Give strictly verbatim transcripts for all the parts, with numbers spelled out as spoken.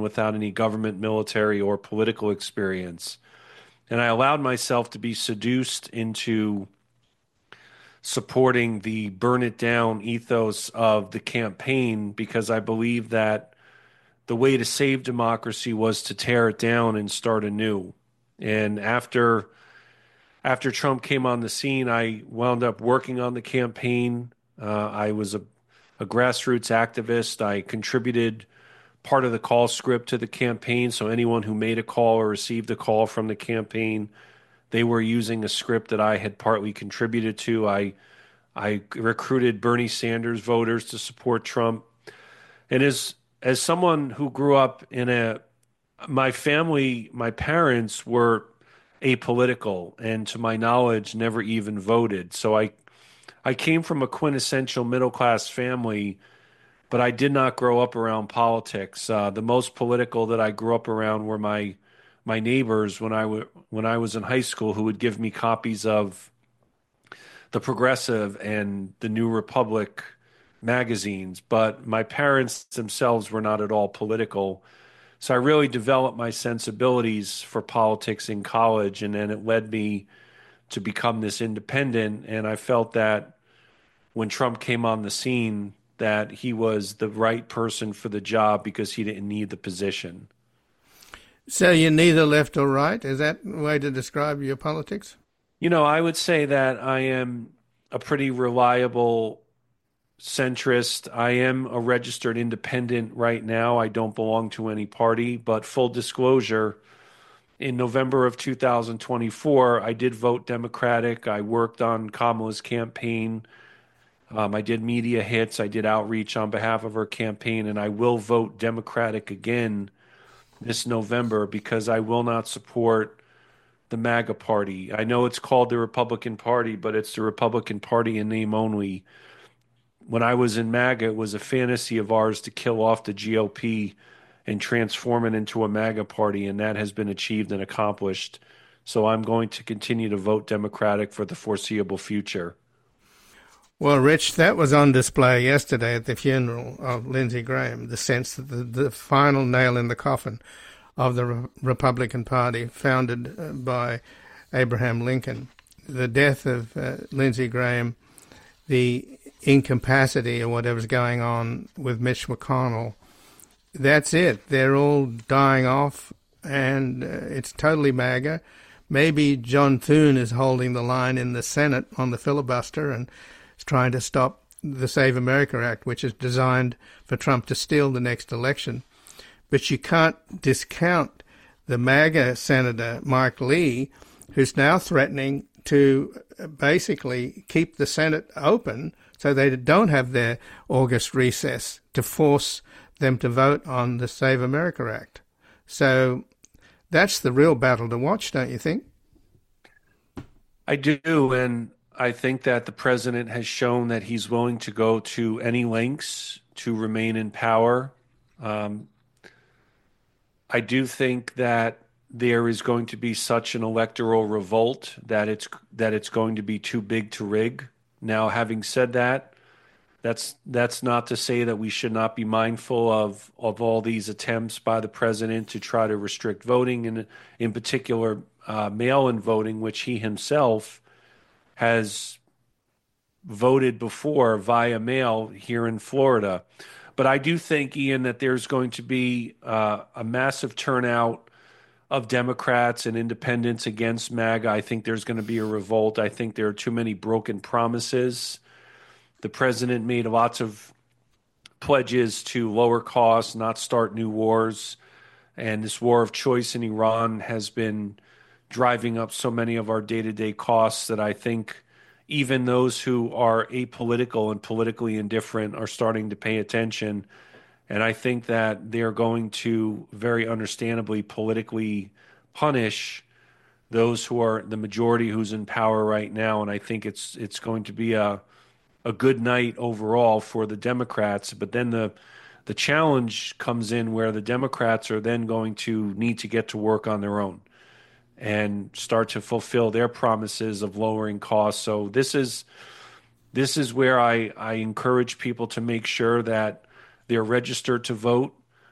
without any government, military, or political experience. And I allowed myself to be seduced into supporting the burn it down ethos of the campaign because I believe that the way to save democracy was to tear it down and start anew. And after after Trump came on the scene, I wound up working on the campaign. Uh, I was a, a grassroots activist. I contributed part of the call script to the campaign. So anyone who made a call or received a call from the campaign, they were using a script that I had partly contributed to. I I recruited Bernie Sanders voters to support Trump. And as as someone who grew up in a my family, my parents were apolitical and to my knowledge never even voted. So I I came from a quintessential middle class family, but I did not grow up around politics. Uh, the most political that I grew up around were my my neighbors when I w- when I was in high school, who would give me copies of the Progressive and the New Republic magazines. But my parents themselves were not at all political. So I really developed my sensibilities for politics in college, and then it led me to become this independent. And I felt that when Trump came on the scene, that he was the right person for the job because he didn't need the position. So you're neither left or right? Is that a way to describe your politics? You know, I would say that I am a pretty reliable centrist. I am a registered independent right now. I don't belong to any party, but full disclosure, in November of two thousand twenty-four, I did vote Democratic. I worked on Kamala's campaign. Um, I did media hits. I did outreach on behalf of her campaign, and I will vote Democratic again this November because I will not support the MAGA party. I know it's called the Republican Party, but it's the Republican Party in name only. When I was in MAGA, it was a fantasy of ours to kill off the G O P and transform it into a MAGA party, and that has been achieved and accomplished. So I'm going to continue to vote Democratic for the foreseeable future. Well, Rich, that was on display yesterday at the funeral of Lindsey Graham, the sense that the, the final nail in the coffin of the Re- Republican Party founded uh, by Abraham Lincoln. The death of uh, Lindsey Graham, the incapacity or whatever's going on with Mitch McConnell, that's it. They're all dying off, and uh, it's totally MAGA. Maybe John Thune is holding the line in the Senate on the filibuster and is trying to stop the Save America Act, which is designed for Trump to steal the next election. But you can't discount the MAGA Senator Mike Lee, who's now threatening to basically keep the Senate open so they don't have their August recess to force them to vote on the Save America Act. So that's the real battle to watch, don't you think? I do, and I think that the president has shown that he's willing to go to any lengths to remain in power. Um, I do think that there is going to be such an electoral revolt that it's that it's going to be too big to rig. Now, having said that, that's that's not to say that we should not be mindful of of all these attempts by the president to try to restrict voting, and in particular uh, mail-in voting, which he himself has voted before via mail here in Florida. But I do think, Ian, that there's going to be uh, a massive turnout of Democrats and independents against MAGA. I think there's going to be a revolt. I think there are too many broken promises. The president made lots of pledges to lower costs, not start new wars. And this war of choice in Iran has been driving up so many of our day-to-day costs that I think even those who are apolitical and politically indifferent are starting to pay attention. And I think that they're going to very understandably politically punish those who are the majority who's in power right now. And I think it's it's going to be a a good night overall for the Democrats. But then the the challenge comes in where the Democrats are then going to need to get to work on their own and start to fulfill their promises of lowering costs. So this is this is where I, I encourage people to make sure that they're registered to vote,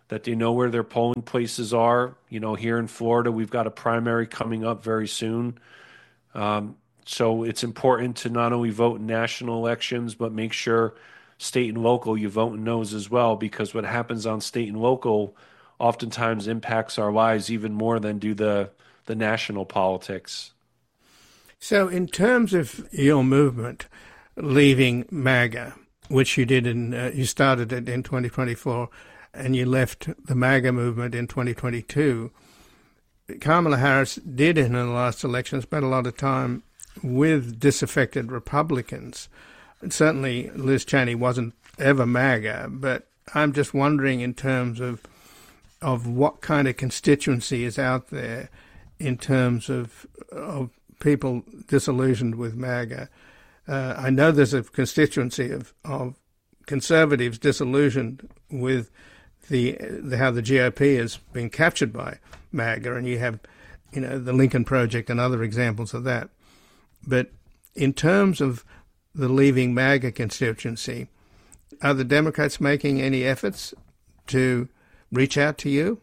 that they know where their polling places are. You know, here in Florida, we've got a primary coming up very soon. Um, so it's important to not only vote in national elections, but make sure state and local you vote in those as well, because what happens on state and local oftentimes impacts our lives even more than do the the national politics. So, in terms of your movement leaving MAGA, which you did in, uh, you started it in twenty twenty-four, and you left the MAGA movement in twenty twenty-two, Kamala Harris did in the last election spend a lot of time with disaffected Republicans. And certainly, Liz Cheney wasn't ever MAGA, but I'm just wondering in terms of of what kind of constituency is out there in terms of of people disillusioned with MAGA. Uh, I know there's a constituency of, of conservatives disillusioned with the, the how the G O P has been captured by MAGA, and you have, you know, the Lincoln Project and other examples of that. But in terms of the leaving MAGA constituency, are the Democrats making any efforts to reach out to you?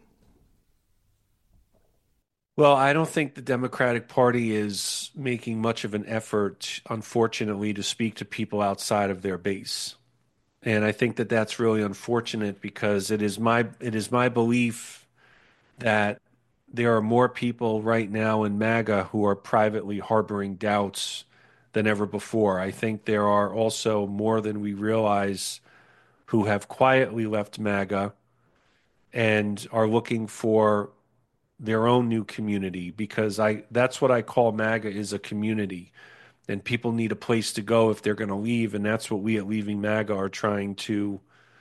Well, I don't think the Democratic Party is making much of an effort, unfortunately, to speak to people outside of their base. And I think that that's really unfortunate, because it is my it is my belief that there are more people right now in MAGA who are privately harboring doubts than ever before. I think there are also more than we realize who have quietly left MAGA and are looking for their own new community, because I that's what I call MAGA, is a community, and people need a place to go if they're going to leave, and that's what we at Leaving MAGA are trying to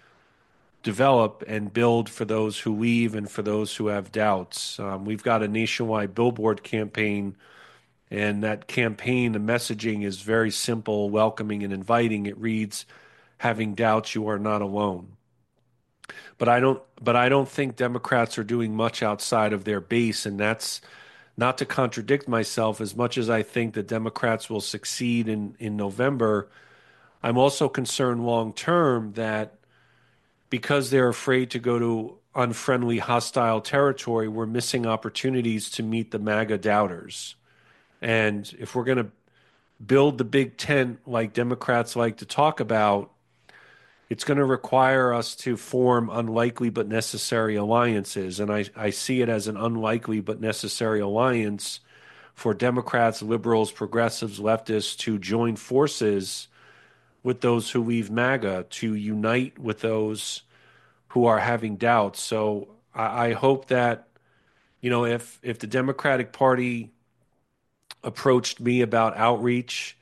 develop and build for those who leave and for those who have doubts. Um, we've got a nationwide billboard campaign, and that campaign, the messaging is very simple, welcoming, and inviting. It reads, "Having doubts, you are not alone." But I don't but I don't think Democrats are doing much outside of their base, and that's not to contradict myself. As much as I think that Democrats will succeed in, in November, I'm also concerned long term that because they're afraid to go to unfriendly, hostile territory, we're missing opportunities to meet the MAGA doubters. And if we're going to build the big tent like Democrats like to talk about, it's going to require us to form unlikely but necessary alliances. And I, I see it as an unlikely but necessary alliance for Democrats, liberals, progressives, leftists to join forces with those who leave MAGA, to unite with those who are having doubts. So I, I hope that, you know, if if the Democratic Party approached me about outreach,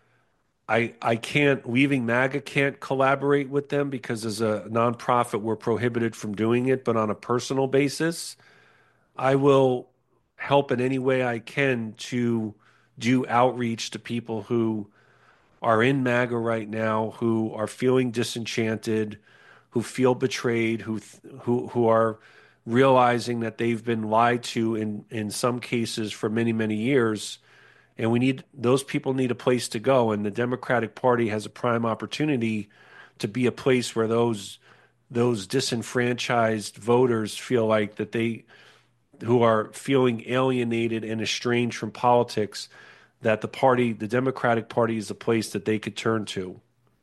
I I can't, Leaving MAGA can't collaborate with them, because as a nonprofit, we're prohibited from doing it. But on a personal basis, I will help in any way I can to do outreach to people who are in MAGA right now, who are feeling disenchanted, who feel betrayed, who who who are realizing that they've been lied to in in some cases for many, many years. And we need those people need a place to go, and the Democratic Party has a prime opportunity to be a place where those those disenfranchised voters feel like that they, who are feeling alienated and estranged from politics, that the party, the Democratic Party, is a place that they could turn to.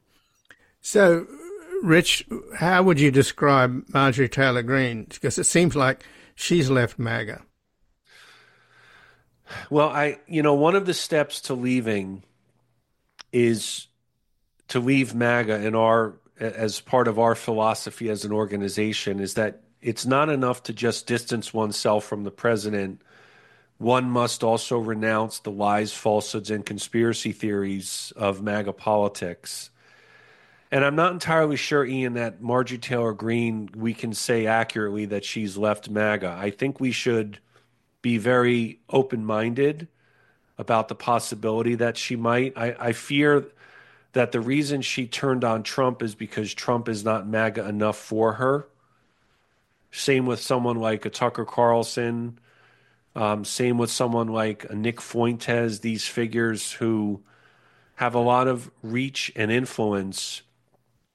So, Rich, how would you describe Marjorie Taylor Greene? Because it seems like she's left MAGA. Well, I, you know, one of the steps to leaving is to leave MAGA in our, as part of our philosophy as an organization, is that it's not enough to just distance oneself from the president. One must also renounce the lies, falsehoods, and conspiracy theories of MAGA politics. And I'm not entirely sure, Ian, that Marjorie Taylor Greene, we can say accurately that she's left MAGA. I think we should be very open-minded about the possibility that she might. I, I fear that the reason she turned on Trump is because Trump is not MAGA enough for her. Same with someone like a Tucker Carlson. Um, same with someone like a Nick Fuentes, these figures who have a lot of reach and influence,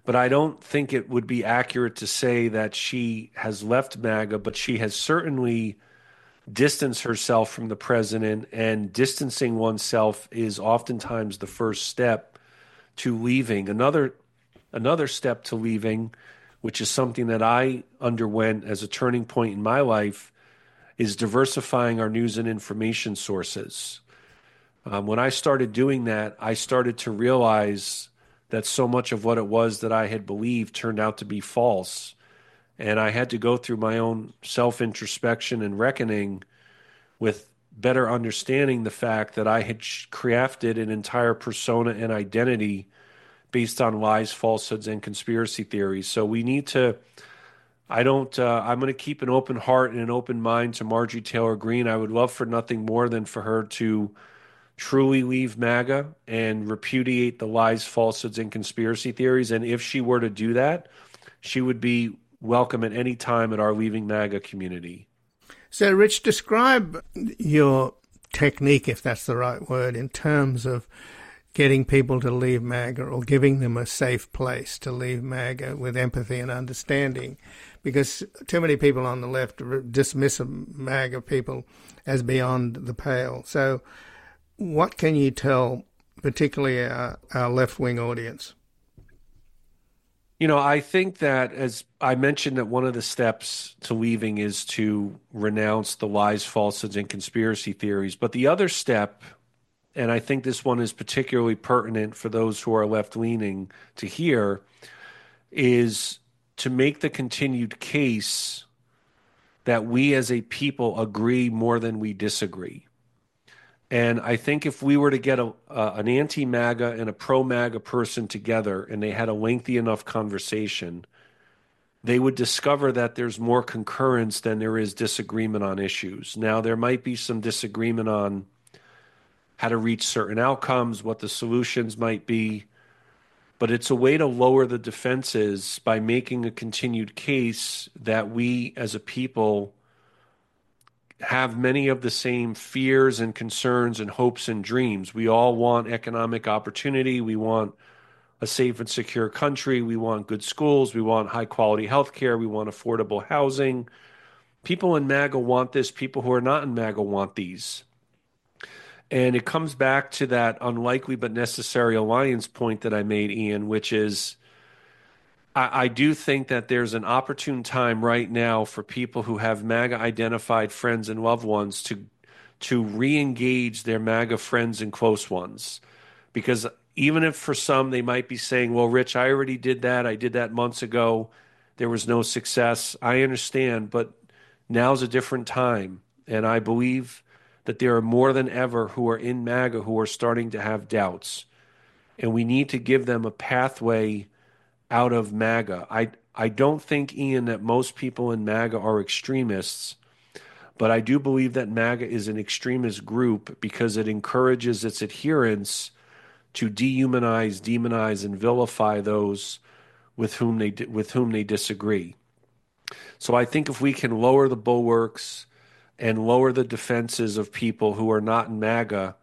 but I don't think it would be accurate to say that she has left MAGA, but she has certainly distanced herself from the president, and distancing oneself is oftentimes the first step to leaving. Another another step to leaving, which is something that I underwent as a turning point in my life, is diversifying our news and information sources. Um, when I started doing that, I started to realize that so much of what it was that I had believed turned out to be false. And I had to go through my own self-introspection and reckoning with better understanding the fact that I had crafted an entire persona and identity based on lies, falsehoods, and conspiracy theories. So we need to, I don't, uh, I'm going to keep an open heart and an open mind to Marjorie Taylor Greene. I would love for nothing more than for her to truly leave MAGA and repudiate the lies, falsehoods, and conspiracy theories. And if she were to do that, she would be welcome at any time at our Leaving MAGA community. So, Rich, describe your technique, if that's the right word, in terms of getting people to leave MAGA or giving them a safe place to leave MAGA with empathy and understanding, because too many people on the left dismiss MAGA people as beyond the pale. So what can you tell particularly our, our left-wing audience? You know, I think that, as I mentioned, that one of the steps to leaving is to renounce the lies, falsehoods, and conspiracy theories. But the other step, and I think this one is particularly pertinent for those who are left-leaning to hear, is to make the continued case that we as a people agree more than we disagree. And I think if we were to get a, uh, an anti-MAGA and a pro-MAGA person together and they had a lengthy enough conversation, they would discover that there's more concurrence than there is disagreement on issues. Now, there might be some disagreement on how to reach certain outcomes, what the solutions might be, but it's a way to lower the defenses by making a continued case that we as a people have many of the same fears and concerns and hopes and dreams. We all want economic opportunity. We want a safe and secure country. We want good schools. We want high quality health care. We want affordable housing. People in MAGA want this. People who are not in MAGA want these. And it comes back to that unlikely but necessary alliance point that I made, Ian, which is I, I do think that there's an opportune time right now for people who have MAGA-identified friends and loved ones to to re-engage their MAGA friends and close ones. Because even if for some they might be saying, well, Rich, I already did that. I did that months ago. There was no success. I understand, but now's a different time. And I believe that there are more than ever who are in MAGA who are starting to have doubts. And we need to give them a pathway out of MAGA. I, I don't think, Ian, that most people in MAGA are extremists, but I do believe that MAGA is an extremist group because it encourages its adherents to dehumanize, demonize, and vilify those with whom they with whom they disagree. So I think if we can lower the bulwarks and lower the defenses of people who are not in MAGA,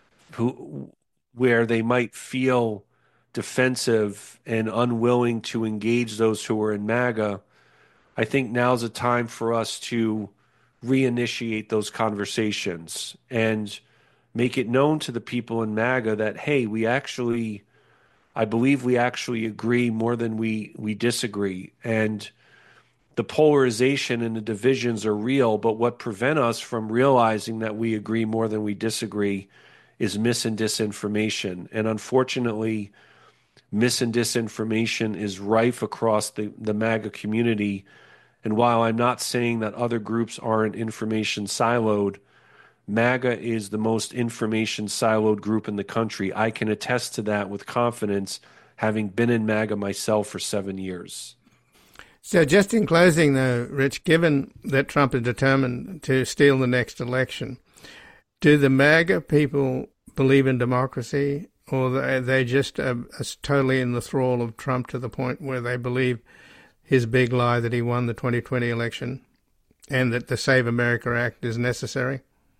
who where they might feel defensive and unwilling to engage those who are in MAGA, I think now's a time for us to reinitiate those conversations and make it known to the people in MAGA that, hey, we actually, I believe we actually agree more than we, we disagree. And the polarization and the divisions are real, but what prevent us from realizing that we agree more than we disagree is mis and disinformation. And unfortunately, mis and disinformation is rife across the, the MAGA community. And while I'm not saying that other groups aren't information siloed, MAGA is the most information siloed group in the country. I can attest to that with confidence, having been in MAGA myself for seven years. So just in closing, though, Rich, given that Trump is determined to steal the next election, do the MAGA people believe in democracy, or are they just uh, totally in the thrall of Trump to the point where they believe his big lie that he won the twenty twenty election and that the Save America Act is necessary?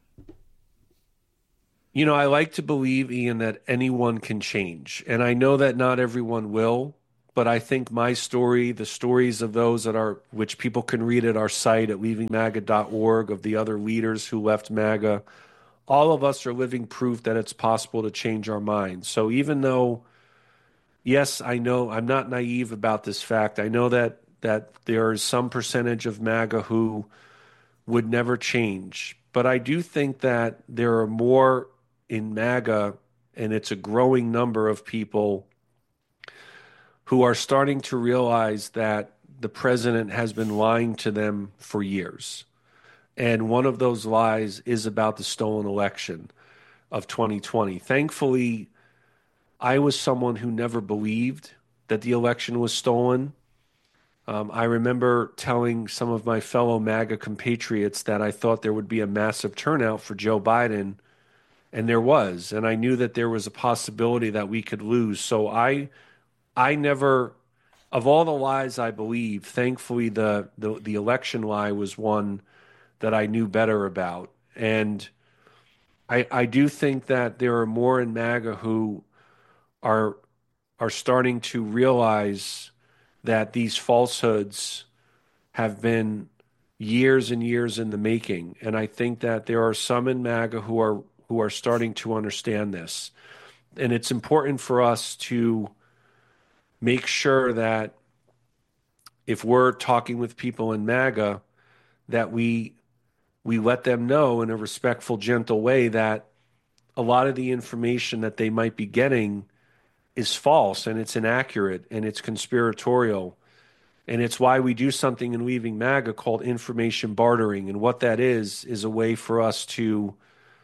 You know, I like to believe, Ian, that anyone can change. And I know that not everyone will, but I think my story, the stories of those that are, which people can read at our site at leaving maga dot org, of the other leaders who left MAGA, all of us are living proof that it's possible to change our minds. So even though, yes, I know I'm not naive about this fact. I know that that there is some percentage of MAGA who would never change. But I do think that there are more in MAGA, and it's a growing number of people who are starting to realize that the president has been lying to them for years. And one of those lies is about the stolen election of twenty twenty. Thankfully, I was someone who never believed that the election was stolen. Um, I remember telling some of my fellow MAGA compatriots that I thought there would be a massive turnout for Joe Biden, and there was. And I knew that there was a possibility that we could lose. So I I never, of all the lies I believe, thankfully the, the, the election lie was one that I knew better about. And I, I do think that there are more in MAGA who are are starting to realize that these falsehoods have been years and years in the making. And I think that there are some in MAGA who are who are starting to understand this. And it's important for us to make sure that if we're talking with people in MAGA, that we we let them know in a respectful, gentle way that a lot of the information that they might be getting is false and it's inaccurate and it's conspiratorial. And it's why we do something in Leaving MAGA called information bartering. And what that is, is a way for us to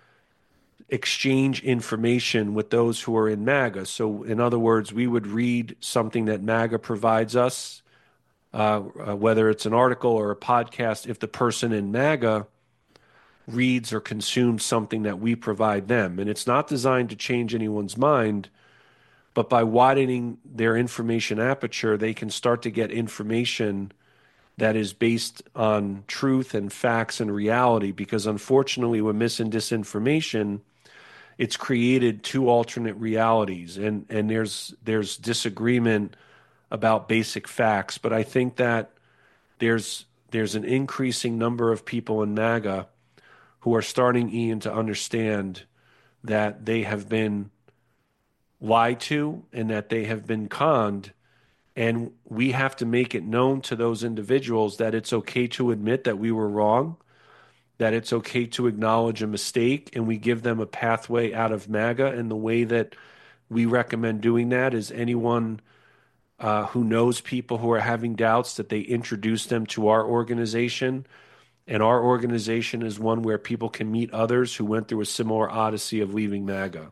exchange information with those who are in MAGA. So in other words, we would read something that MAGA provides us, uh, uh, whether it's an article or a podcast, if the person in MAGA reads or consumes something that we provide them. And it's not designed to change anyone's mind, but by widening their information aperture, they can start to get information that is based on truth and facts and reality. Because unfortunately, with mis and disinformation, it's created two alternate realities, and, and there's there's disagreement about basic facts. But I think that there's there's an increasing number of people in MAGA who are starting, Ian, to understand that they have been lied to and that they have been conned. And we have to make it known to those individuals that it's okay to admit that we were wrong, that it's okay to acknowledge a mistake, and we give them a pathway out of MAGA. And the way that we recommend doing that is anyone uh, who knows people who are having doubts, that they introduce them to our organization. And our organization is one where people can meet others who went through a similar odyssey of leaving MAGA.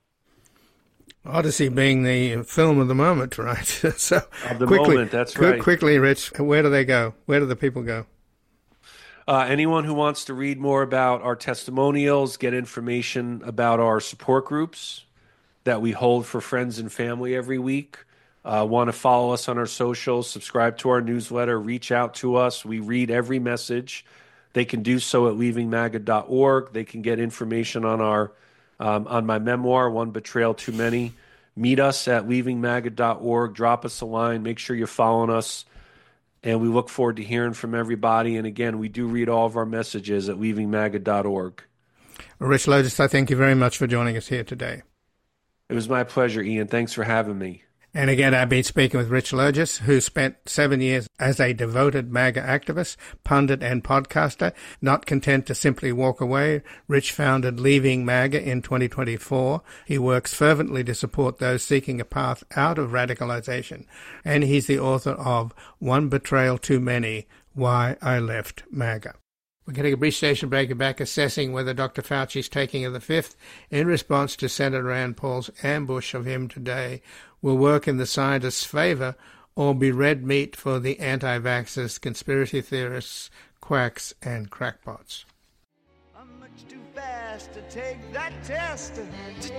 Odyssey being the film of the moment, right? So of the quickly, moment, that's right. Quickly, Rich, where do they go? Where do the people go? Uh, anyone who wants to read more about our testimonials, get information about our support groups that we hold for friends and family every week, uh, want to follow us on our socials, subscribe to our newsletter, reach out to us. We read every message. They can do so at leaving maga dot org. They can get information on our um, on my memoir, One Betrayal Too Many. Meet us at leaving maga dot org. Drop us a line. Make sure you're following us. And we look forward to hearing from everybody. And again, we do read all of our messages at leaving maga dot org. Rich Logis, I thank you very much for joining us here today. It was my pleasure, Ian. Thanks for having me. And again, I've been speaking with Rich Logis, who spent seven years as a devoted MAGA activist, pundit and podcaster. Not content to simply walk away, Rich founded Leaving MAGA in twenty twenty-four. He works fervently to support those seeking a path out of radicalization. And he's the author of One Betrayal Too Many, Why I Left MAGA. We're getting a brief station break and back assessing whether Doctor Fauci's taking of the fifth in response to Senator Rand Paul's ambush of him today will work in the scientists' favor or be red meat for the anti-vaxxers, conspiracy theorists, quacks, and crackpots. I'm much too fast to take that test.